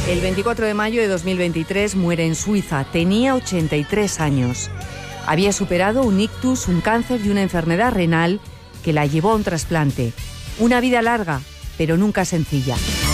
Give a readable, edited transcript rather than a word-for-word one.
El 24 de mayo de 2023 muere en Suiza. Tenía 83 años. Había superado un ictus, un cáncer y una enfermedad renal que la llevó a un trasplante. Una vida larga, pero nunca sencilla.